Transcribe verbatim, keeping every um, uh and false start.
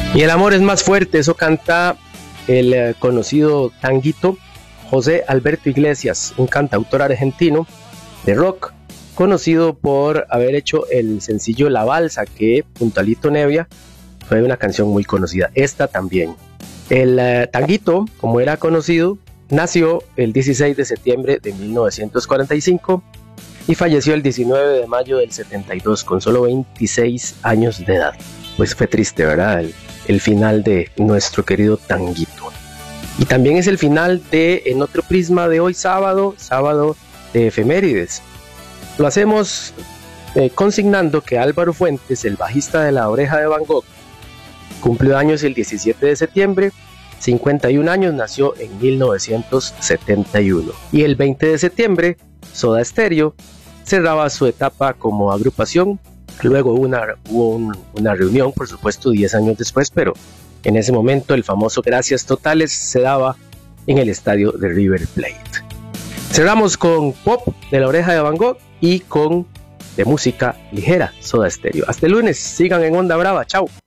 Y el amor es más fuerte, eso canta el eh, conocido tanguito José Alberto Iglesias, un cantautor argentino de rock, conocido por haber hecho el sencillo La Balsa, que junto a Lito Nevia fue una canción muy conocida. Esta también. El eh, tanguito, como era conocido, nació el dieciséis de septiembre de mil novecientos cuarenta y cinco y falleció el diecinueve de mayo del setenta y dos con solo veintiséis años de edad. Pues fue triste, ¿verdad? El, el final de nuestro querido tanguito. Y también es el final de En Otro Prisma de hoy sábado, sábado de efemérides. Lo hacemos eh, consignando que Álvaro Fuentes, el bajista de La Oreja de Van Gogh, cumplió años el diecisiete de septiembre, cincuenta y un años, nació en mil novecientos setenta y uno. Y el veinte de septiembre, Soda Stereo cerraba su etapa como agrupación. Luego una, hubo un, una reunión, por supuesto, diez años después, pero en ese momento el famoso Gracias Totales se daba en el estadio de River Plate. Cerramos con pop de La Oreja de Van Gogh y con de música ligera, Soda Stereo. Hasta el lunes, sigan en Onda Brava, chao.